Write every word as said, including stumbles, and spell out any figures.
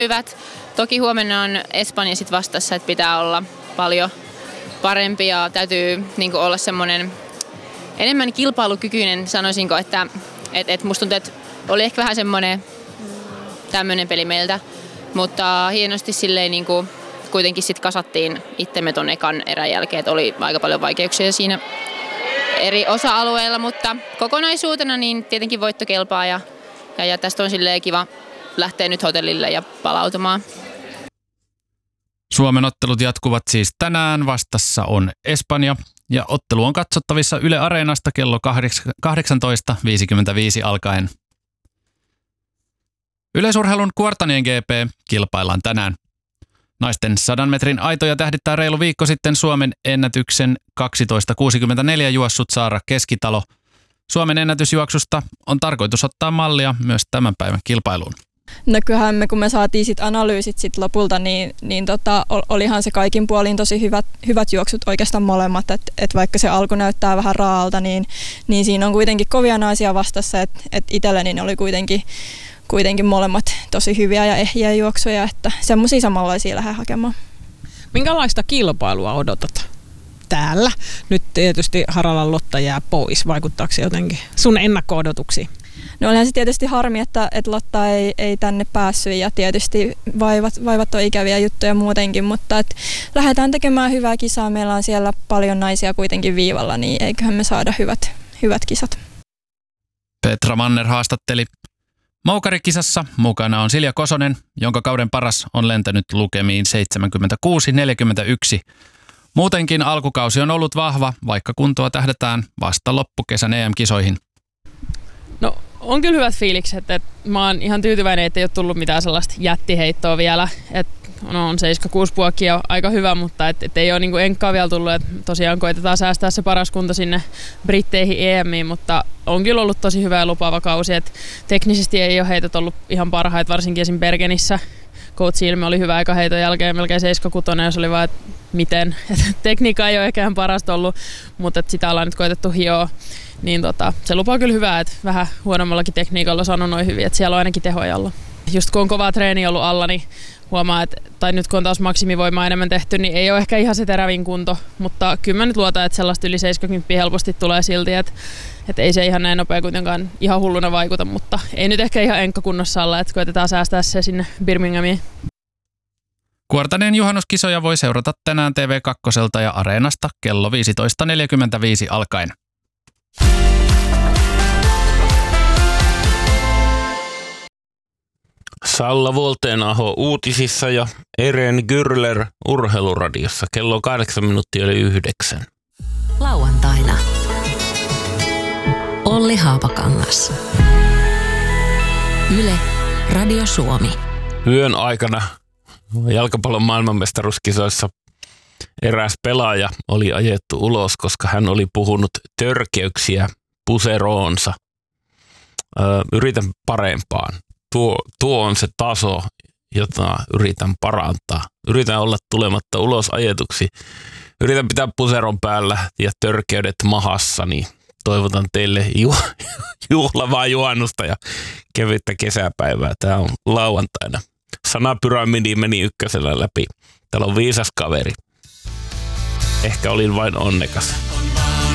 hyvät. Toki huomenna on Espanja sit vastassa, että pitää olla paljon parempi ja täytyy niin kuin olla semmoinen enemmän kilpailukykyinen, sanoisinko, että et, et musta tuntuu, että oli ehkä vähän semmoinen tämmöinen peli meiltä, mutta hienosti silleen niin kuin kuitenkin sit kasattiin itsemme ton ekan erän jälkeen, että oli aika paljon vaikeuksia siinä eri osa-alueilla, mutta kokonaisuutena niin tietenkin voitto kelpaa ja, ja, ja tästä on silleen kiva lähteä nyt hotellille ja palautumaan. Suomen ottelut jatkuvat siis tänään. Vastassa on Espanja ja ottelu on katsottavissa Yle Areenasta kello kahdeksantoista viisikymmentäviisi alkaen. Yleisurheilun Kuortanien G P kilpaillaan tänään. Naisten sadan metrin aitoja tähdittää reilu viikko sitten Suomen ennätyksen kaksitoista kuusikymmentäneljä juossut Saara Keskitalo. Suomen ennätysjuoksusta on tarkoitus ottaa mallia myös tämän päivän kilpailuun. No kyllähän me, kun me saatiin sit analyysit sit lopulta, niin, niin tota, olihan se kaikin puolin tosi hyvät, hyvät juoksut oikeastaan molemmat. Että et vaikka se alku näyttää vähän raalta, niin, niin siinä on kuitenkin kovia naisia vastassa. Että et itselleni ne oli kuitenkin, kuitenkin molemmat tosi hyviä ja ehjiä juoksuja, että semmoisia samanlaisia lähden hakemaan. Minkälaista kilpailua odotat täällä? Nyt tietysti Haralan Lotta jää pois. Vaikuttaako se jotenkin sun ennakko-odotuksiin? No olihan se tietysti harmi, että, että Lotta ei, ei tänne päässyt ja tietysti vaivat, vaivat on ikäviä juttuja muutenkin, mutta että lähdetään tekemään hyvää kisaa. Meillä on siellä paljon naisia kuitenkin viivalla, niin eiköhän me saada hyvät, hyvät kisat. Petra Manner haastatteli. Moukarikisassa mukana on Silja Kosonen, jonka kauden paras on lentänyt lukemiin seitsemänkymmentäkuusi neljäkymmentäyksi. Muutenkin alkukausi on ollut vahva, vaikka kuntoa tähdätään vasta loppukesän E M-kisoihin. No on kyllä hyvät fiilikset, että mä oon ihan tyytyväinen, että ei ole tullut mitään sellaista jättiheittoa vielä. Et, no on seitsemän kuusi puokkia aika hyvä, mutta et, et ei ole niinku enkkaa vielä tullut. Et tosiaan koitetaan säästää se paras kunto sinne Britteihin E Miin, mutta on kyllä ollut tosi hyvä ja lupaava kausi. Et teknisesti ei ole heitot ollut ihan parhaita, varsinkin esim. Bergenissä. Coach Ilme oli hyvä aika heiton jälkeen, melkein seitsemän kuusi, jos oli vaan, että miten. Et tekniikka ei ole ehkä ihan parasta ollut, mutta et sitä ollaan nyt koitettu hioa. Niin tota, se lupaa kyllä hyvää, että vähän huonommallakin tekniikalla sanon noin hyvin, että siellä on ainakin tehoja alla. Just kun on kovaa treeni ollut alla, niin huomaa, että, tai nyt kun on taas maksimivoimaa enemmän tehty, niin ei ole ehkä ihan se terävin kunto, mutta kyllä mä nyt luotan, että sellaista yli seitsemänkymmentä helposti tulee silti, että, että ei se ihan näin nopea kuitenkaan ihan hulluna vaikuta, mutta ei nyt ehkä ihan enkkakunnossa alla, että koitetaan säästää se sinne Birminghamiin. Kuortaneen juhannuskisoja voi seurata tänään T V kaksi ja Areenasta kello viisitoista neljäkymmentäviisi alkaen. Salla Voltenaho uutisissa ja Eren Gürler urheiluradiossa kello kahdeksan minuuttia yli yhdeksän. Lauantaina Olli Haapakangas. Yle Radio Suomi. Yön aikana jalkapallon maailmanmestaruuskisoissa eräs pelaaja oli ajettu ulos, koska hän oli puhunut törkeyksiä puseroonsa. Ö, yritän parempaan. Tuo, tuo on se taso, jota yritän parantaa. Yritän olla tulematta ulos ajetuksi. Yritän pitää puseron päällä ja törkeydet mahassa, niin toivotan teille ju- juhlavaa juhannusta ja kevyttä kesäpäivää. Tämä on lauantaina. Sanapyramidi meni ykkösellä läpi. Täällä on viisas kaveri. Ehkä olin vain onnekas.